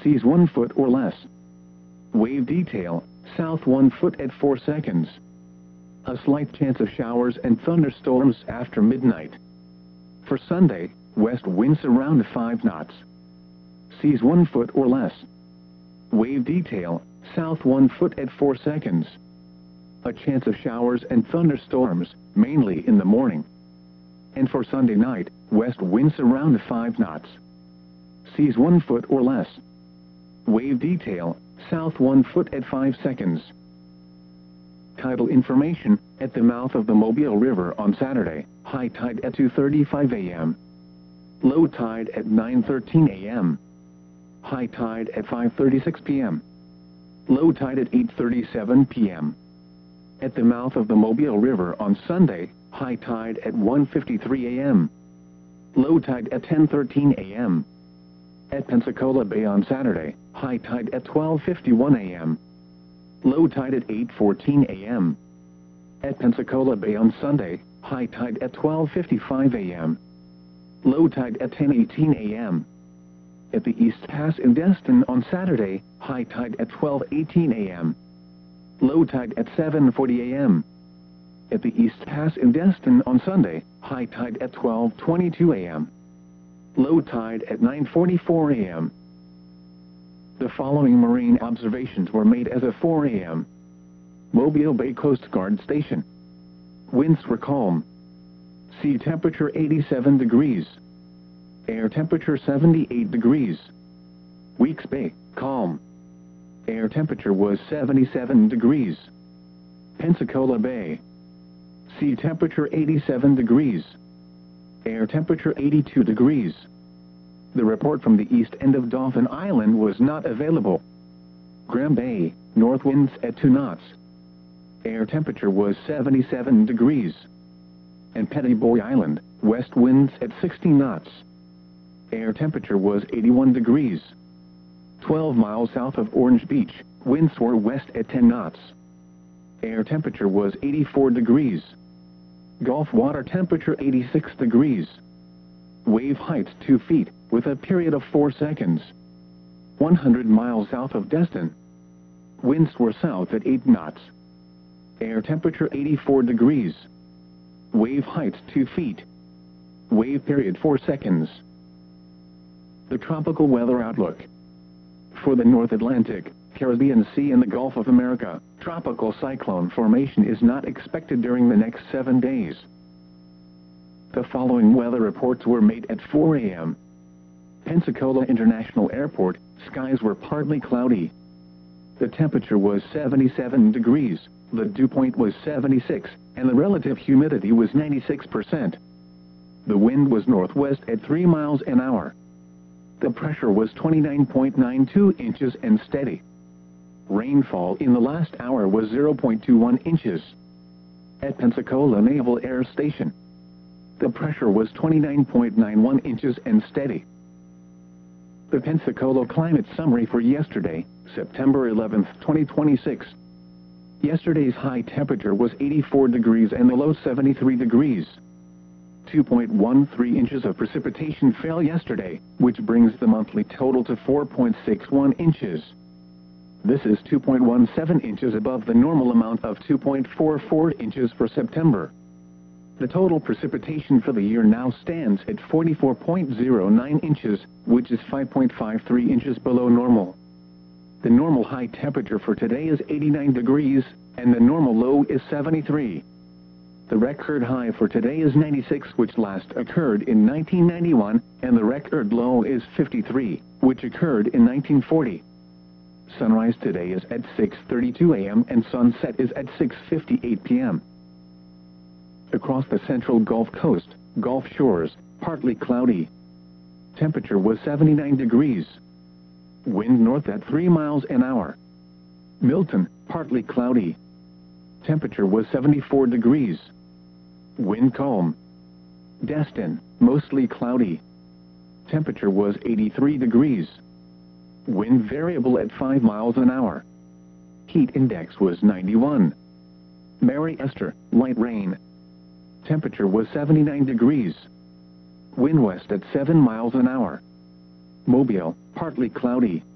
seas 1 foot or less. Wave detail, south 1 foot at 4 seconds. A slight chance of showers and thunderstorms after midnight. For Sunday, west winds around 5 knots. Seas 1 foot or less. Wave detail, south 1 foot at 4 seconds. A chance of showers and thunderstorms, mainly in the morning. And for Sunday night, west winds around 5 knots. Seas 1 foot or less. Wave detail, south 1 foot at 5 seconds. Tidal information, at the mouth of the Mobile River on Saturday, high tide at 2:35 a.m. Low tide at 9:13 a.m. High tide at 5:36 p.m. Low tide at 8:37 p.m. At the mouth of the Mobile River on Sunday, high tide at 1:53 a.m. Low tide at 10:13 a.m. At Pensacola Bay on Saturday, high tide at 12:51 a.m. Low tide at 8:14 a.m. At Pensacola Bay on Sunday, high tide at 12:55 a.m. Low tide at 10:18 a.m. At the East Pass in Destin on Saturday, high tide at 12:18 a.m. Low tide at 7:40 a.m. At the East Pass in Destin on Sunday, high tide at 12:22 a.m. Low tide at 9:44 a.m. The following marine observations were made as of 4 a.m. Mobile Bay Coast Guard Station. Winds were calm. Sea temperature 87 degrees. Air temperature 78 degrees. Weeks Bay, calm. Air temperature was 77 degrees. Pensacola Bay. Sea temperature 87 degrees. Air temperature 82 degrees. The report from the east end of Dauphin Island was not available. Graham Bay, north winds at 2 knots. Air temperature was 77 degrees. And Petty Boy Island, west winds at 60 knots. Air temperature was 81 degrees. 12 miles south of Orange Beach, winds were west at 10 knots. Air temperature was 84 degrees. Gulf water temperature 86 degrees. Wave height 2 feet, with a period of 4 seconds. 100 miles south of Destin. Winds were south at 8 knots. Air temperature 84 degrees. Wave height 2 feet. Wave period 4 seconds. The tropical weather outlook. For the North Atlantic, Caribbean Sea and the Gulf of America, tropical cyclone formation is not expected during the next 7 days. The following weather reports were made at 4 a.m. Pensacola International Airport, skies were partly cloudy. The temperature was 77 degrees, the dew point was 76, and the relative humidity was 96%. The wind was northwest at 3 miles an hour. The pressure was 29.92 inches and steady. Rainfall in the last hour was 0.21 inches. At Pensacola Naval Air Station, the pressure was 29.91 inches and steady. The Pensacola Climate Summary for yesterday, September 11, 2026. Yesterday's high temperature was 84 degrees and the low 73 degrees. 2.13 inches of precipitation fell yesterday, which brings the monthly total to 4.61 inches. This is 2.17 inches above the normal amount of 2.44 inches for September. The total precipitation for the year now stands at 44.09 inches, which is 5.53 inches below normal. The normal high temperature for today is 89 degrees, and the normal low is 73. The record high for today is 96, which last occurred in 1991, and the record low is 53, which occurred in 1940. Sunrise today is at 6:32 a.m. and sunset is at 6:58 p.m. Across the central Gulf Coast, Gulf shores, partly cloudy. Temperature was 79 degrees. Wind north at 3 miles an hour. Milton, partly cloudy. Temperature was 74 degrees. Wind calm. Destin, mostly cloudy. Temperature was 83 degrees. Wind variable at 5 miles an hour. Heat index was 91. Mary Esther, light rain. Temperature was 79 degrees. Wind west at 7 miles an hour. Mobile, partly cloudy.